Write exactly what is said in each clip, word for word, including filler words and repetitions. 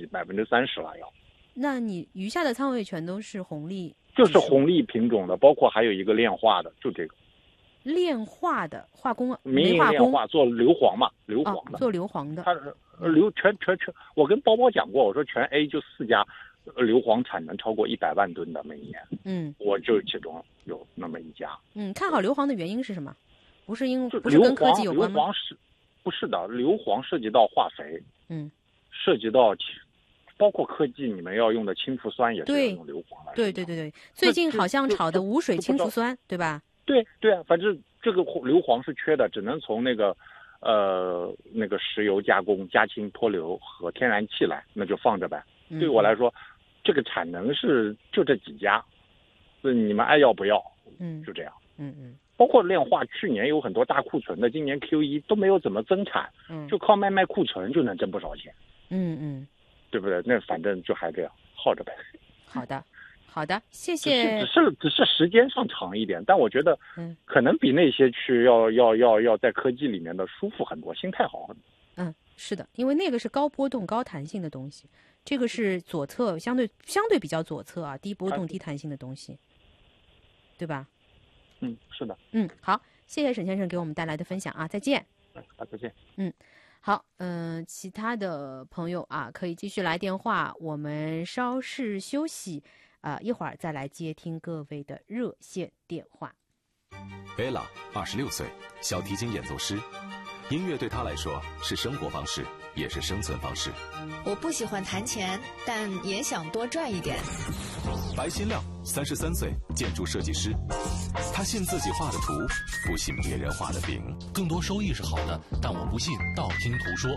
百分之三十了要。 那你余下的仓位全都是红利？ 就是红利品种的，包括还有一个炼化的，就这个。 炼化的化工， 民营炼化做硫磺嘛，硫磺的， 哦、做硫磺的。 它硫全全全，我跟包包讲过，我说全 A 就四家，硫磺产能超过一百万吨的每年。 嗯， 我就其中有那么一家。 嗯，看好硫磺的原因是什么？不是因不是跟科技有关吗？ 硫磺是，不是的，硫磺涉及到化肥， 嗯， 涉及到。包括科技，你们要用的氢氟酸也是要用硫磺来。 对对对对，最近好像炒的无水氢氟酸，对吧？ 对对啊，反正这个硫磺是缺的，只能从那个，呃，那个石油加工、加氢脱硫和天然气来，那就放着呗。 嗯、 对我来说，这个产能是就这几家，所以你们爱要不要？ 嗯， 就这样。 嗯嗯。 包括炼化，去年有很多大库存的，今年 Q 一都没有怎么增产， 嗯， 就靠卖卖库存就能挣不少钱。 嗯嗯。 对不对？那反正就还这样耗着呗。 好的，好的，谢谢。 只是只是时间上长一点，但我觉得， 嗯， 可能比那些去要要要要在科技里面的舒服很多，心态好很多。 嗯，是的，因为那个是高波动、高弹性的东西，这个是左侧相对相对比较左侧啊，低波动、低弹性的东西，对吧？ 嗯，是的。 嗯，好，谢谢沈先生给我们带来的分享啊，再见。 好，再见。 嗯。好，嗯、呃，其他的朋友啊，可以继续来电话，我们稍事休息，啊、呃，一会儿再来接听各位的热线电话。 贝拉二十六岁，小提琴演奏师，音乐对他来说是生活方式，也是生存方式。 我不喜欢弹钱，但也想多赚一点。 白新亮，三十三岁，建筑设计师，他信自己画的图，不信别人画的饼。 更多收益是好的，但我不信道听途说。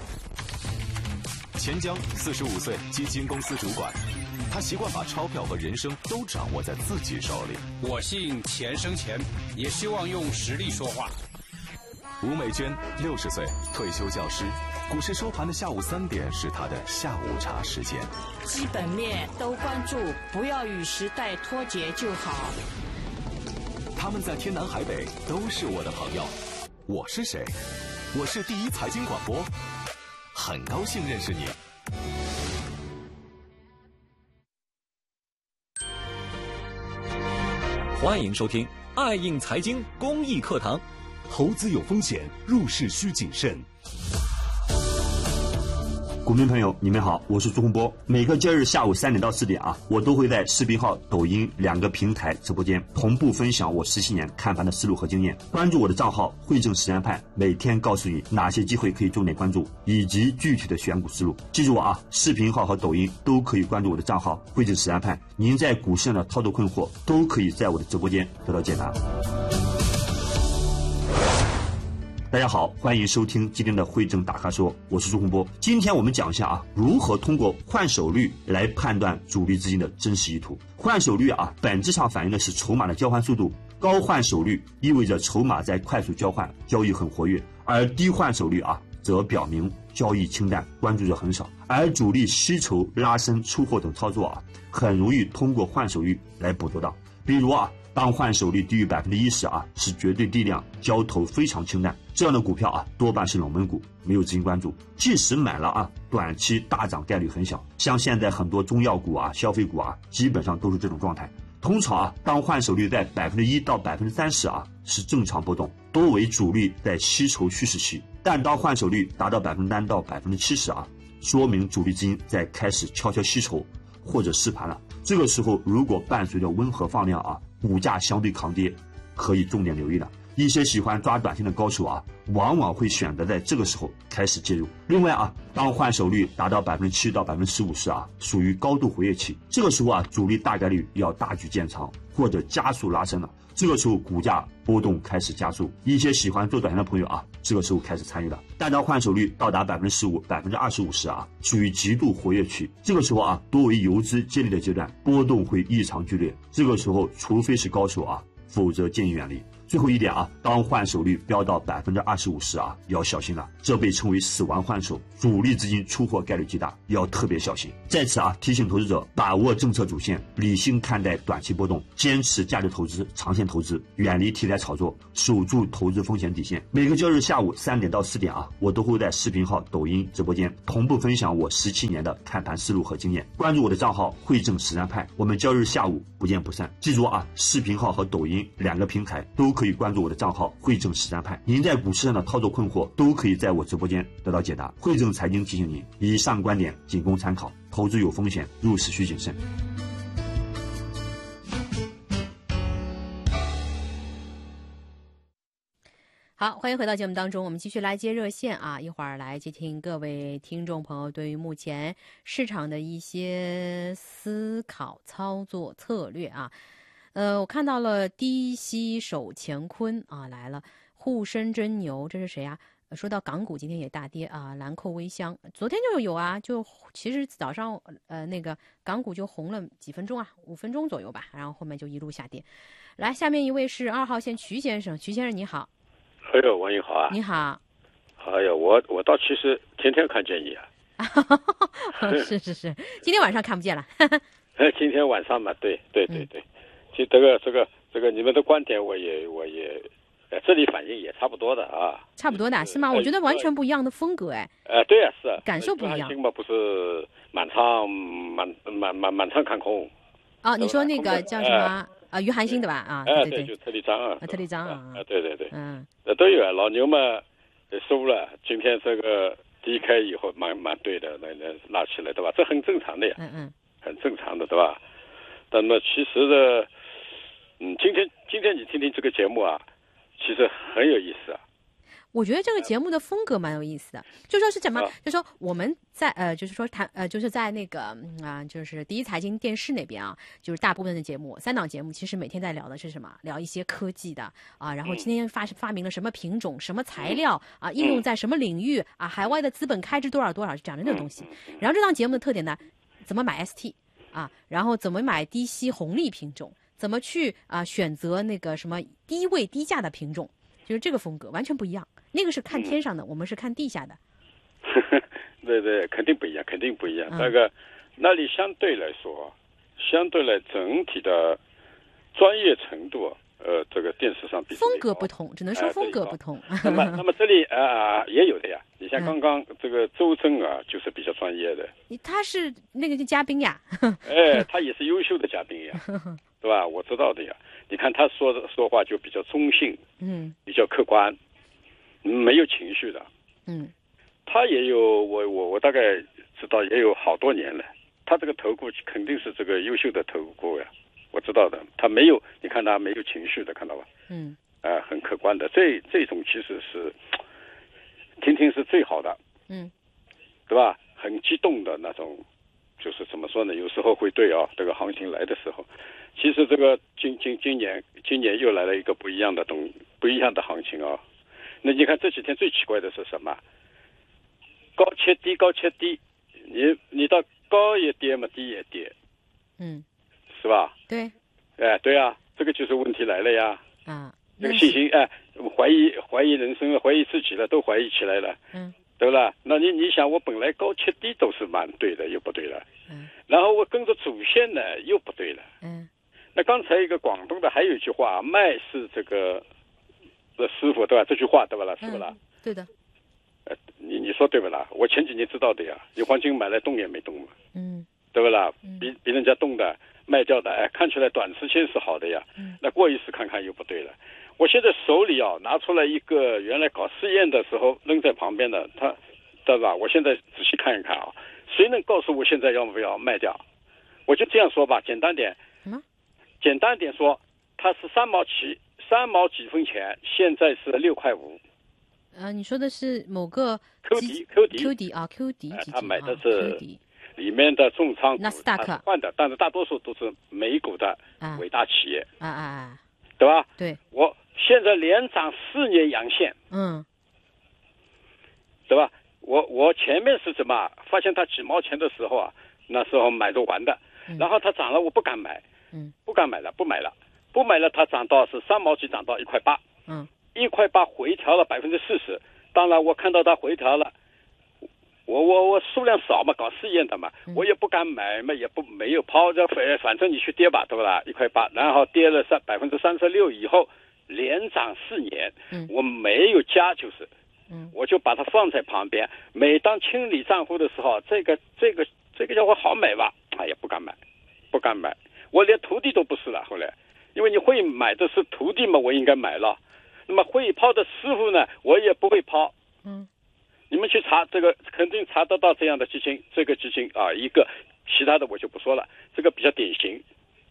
钱江，四十五岁，基金公司主管，他习惯把钞票和人生都掌握在自己手里。 我信钱生钱，也希望用实力说话。 吴美娟，六十岁，退休教师，股市收盘的下午三点是他的下午茶时间。 基本面都关注，不要与时代脱节就好。 他们在天南海北都是我的朋友。我是谁？我是第一财经广播，很高兴认识你。 欢迎收听爱应财经公益课堂。 投资有风险，入市需谨慎。股民朋友，你们好，我是朱洪波。每个交易日下午三点到四点啊，我都会在视频号、抖音两个平台直播间同步分享我十七年看盘的思路和经验。关注我的账号汇正实战派，每天告诉你哪些机会可以重点关注，以及具体的选股思路。记住我啊，视频号和抖音都可以关注我的账号汇正实战派。您在股市上的操作困惑，都可以在我的直播间得到解答。大家好，欢迎收听今天的汇正大咖说，我是朱洪波。今天我们讲一下啊，如何通过换手率来判断主力资金的真实意图。换手率啊，本质上反映的是筹码的交换速度。高换手率意味着筹码在快速交换，交易很活跃；而低换手率啊，则表明交易清淡，关注者很少。而主力吸筹、拉升、出货等操作啊，很容易通过换手率来捕捉到。比如啊，当换手率低于百分之一十啊，是绝对低量，交投非常清淡。这样的股票啊，多半是冷门股，没有资金关注。即使买了啊，短期大涨概率很小。像现在很多中药股啊、消费股啊，基本上都是这种状态。通常啊，当换手率在百分之一到百分之三十啊，是正常波动，多为主力在吸筹趋势期。但当换手率达到百分之三到百分之七十啊，说明主力资金在开始悄悄吸筹或者试盘了。这个时候，如果伴随着温和放量啊，股价相对抗跌，可以重点留意了。一些喜欢抓短线的高手啊，往往会选择在这个时候开始介入。另外啊，当换手率达到百分之七到百分之十五时啊，属于高度活跃期。这个时候啊，主力大概率要大举建仓或者加速拉升了。这个时候股价波动开始加速，一些喜欢做短线的朋友啊，这个时候开始参与了。但当换手率到达百分之十五、百分之二十五时啊，属于极度活跃期。这个时候啊，多为游资接力的阶段，波动会异常剧烈。这个时候，除非是高手啊，否则建议远离。 最后一点啊，当换手率飙到百分之二十五时啊，要小心了，这被称为死亡换手，主力资金出货概率极大，要特别小心。在此啊，提醒投资者把握政策主线，理性看待短期波动，坚持价值投资、长线投资，远离题材炒作，守住投资风险底线。每个交易日下午三点到四点啊，我都会在视频号、抖音直播间同步分享我十七年的看盘思路和经验。关注我的账号汇正实战派，我们交易日下午不见不散。记住啊，视频号和抖音两个平台都可以关注我的账号汇正实战派。您在股市上的操作困惑都可以在我直播间得到解答。汇正财经提醒您，以上观点仅供参考，投资有风险，入市需谨慎。 好，欢迎回到节目当中，我们继续来接热线啊，一会儿来接听各位听众朋友对于目前市场的一些思考、操作策略啊。呃，我看到了低吸手乾坤啊来了，沪深真牛，这是谁啊？说到港股今天也大跌啊，兰蔻微香昨天就有啊，就其实早上呃那个港股就红了几分钟啊，五分钟左右吧，然后后面就一路下跌。来，下面一位是二号线徐先生，徐先生你好。 哎呦，王英好啊！ 你好。 哎呀，我我倒其实天天看见你啊。 是是是，今天晚上看不见了。 哎，今天晚上嘛，对对对对，就、嗯、这个这个这个你们的观点我也我也，呃，这里反应也差不多的啊。 差不多的是吗？我觉得完全不一样的风格哎。 呃，对啊，是啊， 感受不一样。 嘛不是满仓满满满满仓看空。 哦，你说那个叫什么？啊，余寒星对吧？啊， 对对对， 就特立章啊， 特立章啊， 啊，对对对， 嗯， 那都有啊。老牛嘛收了，今天这个低开以后蛮蛮对的，那那拉起来对吧？这很正常的呀， 嗯嗯， 很正常的对吧？那么其实呢，嗯，今天今天你听听这个节目啊，其实很有意思啊。 我觉得这个节目的风格蛮有意思的，就说是怎么，啊、就说我们在呃，就是说谈呃，就是在那个啊、呃，就是第一财经电视那边啊，就是大部分的节目，三档节目其实每天在聊的是什么？聊一些科技的啊，然后今天发发明了什么品种、什么材料啊，应用在什么领域啊，海外的资本开支多少多少，讲的这个东西。然后这档节目的特点呢，怎么买 S T 啊，然后怎么买低息红利品种，怎么去啊选择那个什么低位低价的品种，就是这个风格完全不一样。那个是看天上的，嗯、我们是看地下的。 对对，肯定不一样，肯定不一样。嗯、那个那里相对来说，相对来整体的专业程度，呃，这个电视上比风格不同，只能说风格不同。 呃、那么那么这里啊、呃、也有的呀。你像刚刚这个周正啊，就是比较专业的。 他是那个嘉宾呀。 哎，他也是优秀的嘉宾呀，对吧？我知道的呀。你看他说的说话就比较中性， 嗯， 比较客观。没有情绪的， 嗯， 他也有我我我大概知道也有好多年了，他这个投顾肯定是这个优秀的投顾呀，我知道的，他没有，你看他没有情绪的，看到吧？ 嗯， 啊、呃，很客观的，这这种其实是听听是最好的， 嗯， 对吧？很激动的那种，就是怎么说呢？有时候会对啊，这个行情来的时候，其实这个今今今年今年又来了一个不一样的东不一样的行情啊。那你看这几天最奇怪的是什么？高切低，高切低，你你到高也跌嘛，低也跌， 嗯， 是吧？ 对， 哎，对啊，这个就是问题来了呀。 啊， 这个信心，哎，怀疑怀疑人生了，怀疑自己了，都怀疑起来了。 嗯， 对吧？那你你想，我本来高切低都是蛮对的，又不对了。 嗯， 然后我跟着主线呢，又不对了。 嗯， 那刚才一个广东的还有一句话，卖是这个。这师傅对吧？这句话对吧啦？是不啦、 嗯？对的。 呃，你你说对不啦？我前几年知道的呀，有黄金买来动也没动嘛， 嗯， 对不啦？ 嗯、 比比人家动的卖掉的，哎，看起来短时间是好的呀， 嗯， 那过一时看看又不对了。我现在手里啊拿出来一个原来搞试验的时候扔在旁边的，他对吧？我现在仔细看一看啊，谁能告诉我现在要不要卖掉？我就这样说吧，简单点， 嗯， 简单点说，它是三毛七。三毛几分钱，现在是六块五。 呃，你说的是某个 Q D Q D Q D 啊 Q D， 他买的是里面的重仓股， 纳斯达克换的，但是大多数都是美股的伟大企业。 啊啊啊！ 对吧？ 对。 我现在连涨四年阳线。 嗯。 对吧？我我前面是怎么发现它几毛钱的时候啊，那时候买着玩的， 嗯、 然后它涨了，我不敢买， 嗯， 不敢买了，不买了。不买了，它涨到是三毛几，涨到一块八， 一块八回调了百分之四十，当然我看到它回调了，我我我数量少嘛，搞试验的嘛，我也不敢买嘛，也不没有抛着，反反正你去跌吧，对不啦？一块八，然后跌了三百分之三十六以后，连涨四年，我没有加就是。嗯，我就把它放在旁边。每当清理账户的时候，这个这个这个叫我好买吧，哎呀不敢买，不敢买。我连徒弟都不是了。后来，因为你会买的是徒弟嘛，我应该买了。那么会抛的师傅呢，我也不会抛。嗯，你们去查这个，肯定查得到这样的基金。这个基金啊，一个，其他的我就不说了。这个比较典型。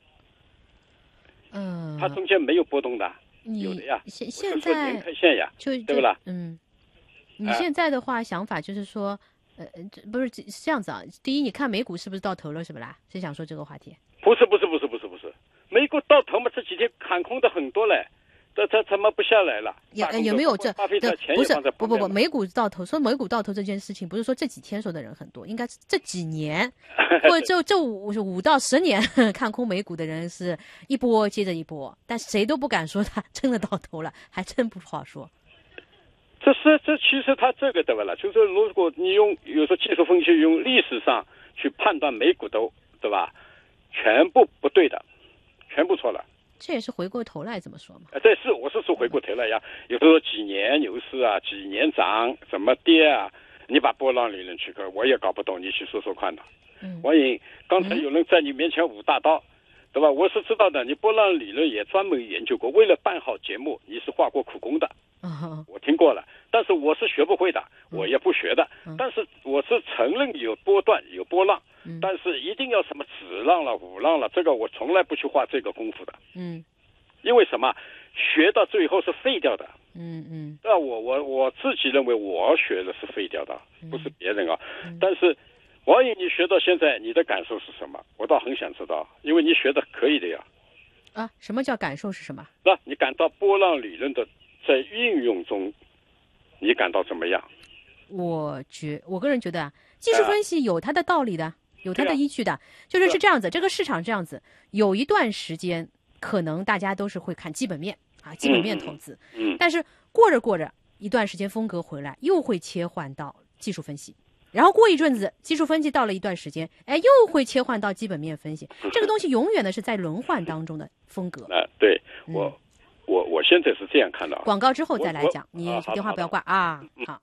嗯，它中间没有波动的，有的呀。 现现在年 K 线呀， 就对不啦？ 嗯。你现在的话想法就是说，呃，不是这样子啊。第一，你看美股是不是到头了，是不啦？是想说这个话题？ 不是，不是，不是，不是，不是。美股到头嘛，这几天看空的很多嘞，这这怎么不下来了？ 有有没有这？ 巴菲特钱也放在不不不，美股到头，说美股到头这件事情，不是说这几天说的人很多，应该是这几年，或者这这五五到十年看空美股的人是一波接着一波，但谁都不敢说它真的到头了，还真不好说。 这是这其实它这个对吧啦？就是如果你用有时候技术分析用历史上去判断美股都对吧，全部不对的，全部错了。 这也是回过头来这么说嘛？ 呃，这是我是说回过头来呀，有时候几年牛市啊，几年涨怎么跌啊？你把波浪理论去看，我也搞不懂，你去说说看的。嗯，王颖，刚才有人在你面前舞大刀，对吧？我是知道的，你波浪理论也专门研究过，为了办好节目，你是花过苦功的。Uh-huh. 我听过了，但是我是学不会的，我也不学的。Uh-huh. 但是我是承认有波段有波浪，嗯，但是一定要什么子浪了五浪了，这个我从来不去花这个功夫的。嗯，因为什么？学到最后是废掉的。嗯嗯，那我我我自己认为我学的是废掉的，不是别人啊。嗯，但是王颖，你学到现在你的感受是什么？我倒很想知道，因为你学的可以的呀。 啊，什么叫感受是什么？ 那你感到波浪理论的在运用中，你感到怎么样？ 我觉我个人觉得啊，技术分析有它的道理的，啊、有它的依据的，啊、就是是这样子，这个市场这样子，有一段时间可能大家都是会看基本面啊，基本面投资，嗯，嗯但是过着过着一段时间风格回来，又会切换到技术分析。然后过一阵子，技术分析到了一段时间，哎，又会切换到基本面分析。这个东西永远的是在轮换当中的风格。 啊，对我，嗯、我我现在是这样看的。 广告之后再来讲，你电话不要挂啊。好。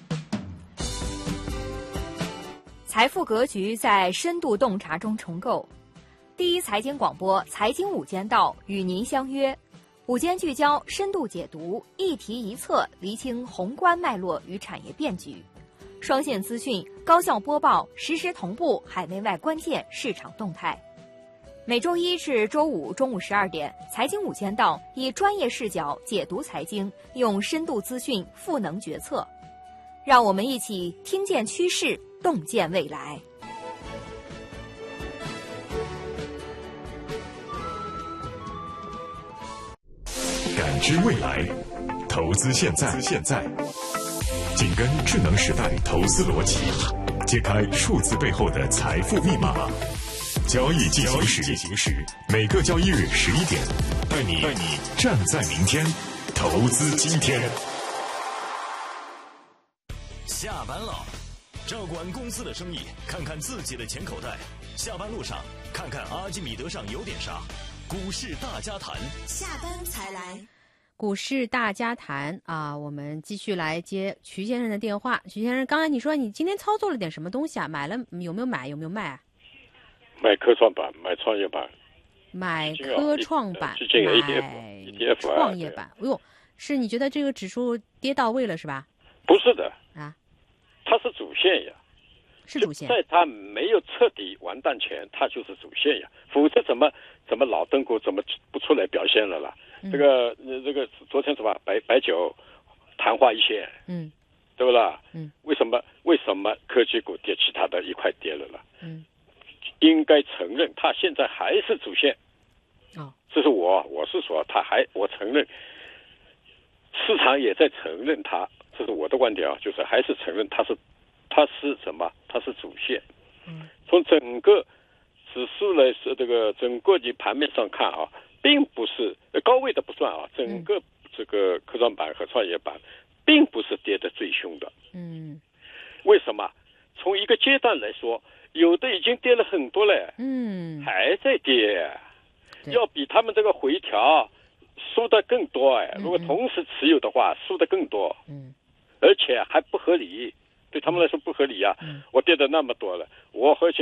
财富格局在深度洞察中重构。第一财经广播财经午间道与您相约，午间聚焦，深度解读，一题一策，厘清宏观脉络与产业变局。双线资讯，高效播报，实时同步海内外关键市场动态。每周一至周五中午十二点，财经午间道以专业视角解读财经，用深度资讯赋能决策。让我们一起听见趋势，洞见未来。 感知未来，投资现在。现在。紧跟智能时代投资逻辑，揭开数字背后的财富密码。交易进行时，进行时，每个交易日十一点，带你带你站在明天，投资今天。 下班了，照管公司的生意，看看自己的钱口袋。下班路上，看看阿基米德上有点啥。股市大家谈， 下班才来。 股市大家谈啊，我们继续来接徐先生的电话。徐先生，刚才你说你今天操作了点什么东西啊？买了有没有买？有没有卖啊？ 买科创板，买创业板。 买科创板， 买创业板。哎呦，是你觉得这个指数跌到位了是吧？ 不是的啊， 它是主线呀， 是主线。 在它没有彻底完蛋前，它就是主线呀，否则怎么怎么老登股怎么不出来表现了啦？这个这个昨天是吧？白白酒昙花一现，嗯，对不啦？嗯，为什么为什么科技股跌，其他的一块跌了了？嗯，应该承认它现在还是主线。哦，这是我我是说，它还我承认，市场也在承认它，这是我的观点啊，就是还是承认它是它是什么？它是主线。嗯，从整个指数来说，这个整个你盘面上看啊。并不是高位的不算啊，整个这个科创板和创业板并不是跌得最凶的。 嗯， 为什么？从一个阶段来说，有的已经跌了很多了， 嗯， 还在跌，要比他们这个回调输的更多哎。如果同时持有的话，输的更多， 嗯， 而且还不合理，对他们来说不合理啊。 嗯， 我跌的那么多了，我而且